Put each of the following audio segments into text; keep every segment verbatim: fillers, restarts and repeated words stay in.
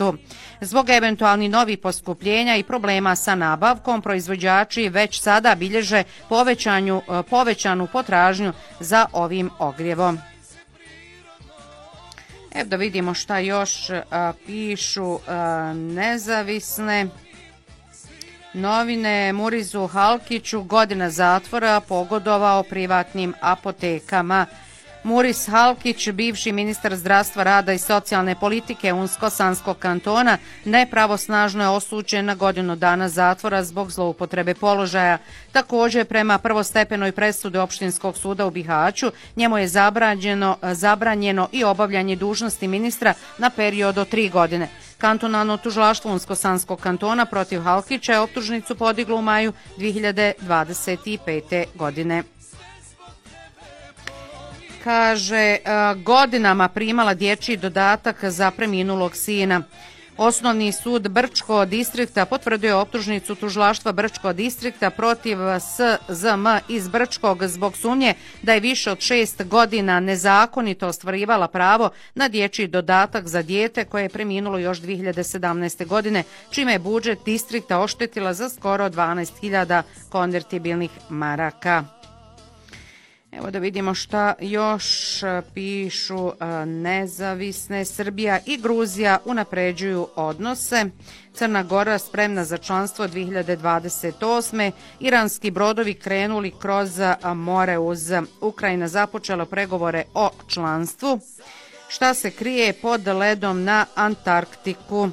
tržištu. Zbog eventualnih novih poskupljenja i problema sa nabavkom, proizvođači već sada bilježe povećanu potražnju za ovim ogrjevom. Evo da vidimo šta još a, pišu a, nezavisne novine. Murizu Halkiću godina zatvora, pogodovao privatnim apotekama. Muris Halkić, bivši ministar zdravstva, rada i socijalne politike Unsko-Sanskog kantona, nepravosnažno je osuđen na godinu dana zatvora zbog zloupotrebe položaja. Također, prema prvostepenoj presudi Opštinskog suda u Bihaću, njemu je zabranjeno, zabranjeno i obavljanje dužnosti ministra na period od tri godine. Kantonalno tužilaštvo Unsko-Sanskog kantona protiv Halkića je optužnicu podiglo u maju dvije hiljade dvadeset pete. godine. Kaže, godinama primala dječji dodatak za preminulog sina. Osnovni sud Brčko distrikta potvrdio optužnicu tužilaštva Brčko distrikta protiv S Z M iz Brčkog zbog sumnje da je više od šest godina nezakonito ostvarivala pravo na dječji dodatak za dijete koje je preminulo još dvije hiljade sedamnaeste. godine, čime je budžet distrikta oštetila za skoro dvanaest hiljada konvertibilnih maraka. Evo da vidimo šta još pišu nezavisne. Srbija i Gruzija unapređuju odnose. Crna Gora spremna za članstvo dvije hiljade dvadeset osme. Iranski brodovi krenuli kroz more uz Ukrajina započela pregovore o članstvu. Šta se krije pod ledom na Antarktiku?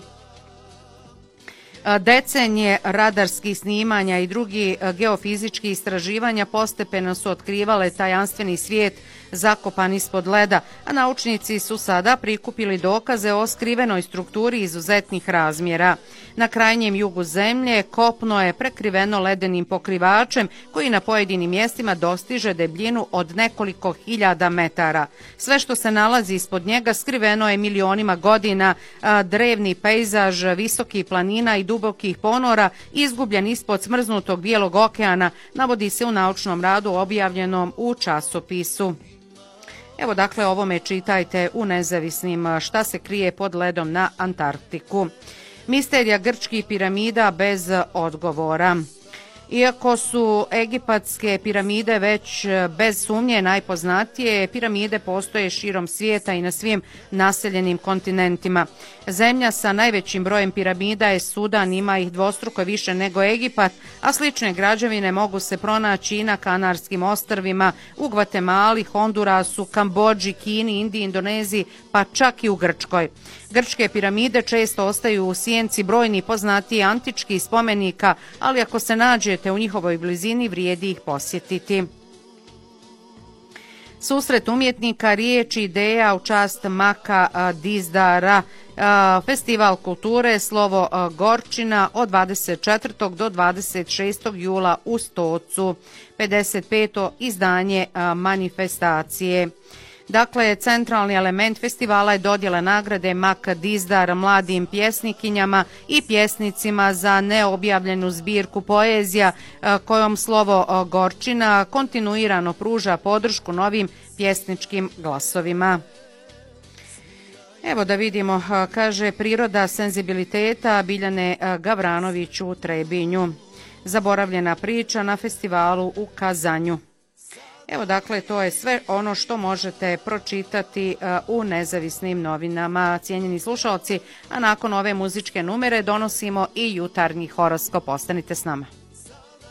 Decenije radarskih snimanja i drugi geofizički istraživanja postepeno su otkrivale tajanstveni svijet zakopan ispod leda, a naučnici su sada prikupili dokaze o skrivenoj strukturi izuzetnih razmjera. Na krajnjem jugu zemlje kopno je prekriveno ledenim pokrivačem koji na pojedinim mjestima dostiže debljinu od nekoliko hiljada metara. Sve što se nalazi ispod njega skriveno je milionima godina, drevni pejzaž visokih planina i dubokih ponora izgubljen ispod smrznutog bijelog okeana, navodi se u naučnom radu objavljenom u časopisu. Evo dakle, ovome čitajte u nezavisnim šta se krije pod ledom na Antarktiku. Misterija grčkih piramida bez odgovora. Iako su egipatske piramide već bez sumnje najpoznatije, piramide postoje širom svijeta i na svim naseljenim kontinentima. Zemlja sa najvećim brojem piramida je Sudan, ima ih dvostruko više nego Egipat, a slične građevine mogu se pronaći i na Kanarskim ostrvima, u Gvatemali, Hondurasu, Kambodži, Kini, Indiji, Indoneziji, pa čak i u Grčkoj. Grčke piramide često ostaju u sjenci brojni poznatiji antičkih spomenika, ali ako se nađete u njihovoj blizini, vrijedi ih posjetiti. Susret umjetnika, riječi, ideja u čast Maka Dizdara. Festival kulture Slovo Gorčina od dvadeset četvrtog do dvadeset šestog jula u Stocu. pedeset peto izdanje manifestacije. Dakle, centralni element festivala je dodjela nagrade Mak Dizdar mladim pjesnikinjama i pjesnicima za neobjavljenu zbirku poezija kojom Slovo Gorčina kontinuirano pruža podršku novim pjesničkim glasovima. Evo da vidimo, kaže, priroda senzibiliteta Biljane Gavranović u Trebinju. Zaboravljena priča na festivalu u Kazanju. Evo dakle, to je sve ono što možete pročitati u nezavisnim novinama, cijenjeni slušalci, a nakon ove muzičke numere donosimo i jutarnji horoskop. Ostanite s nama.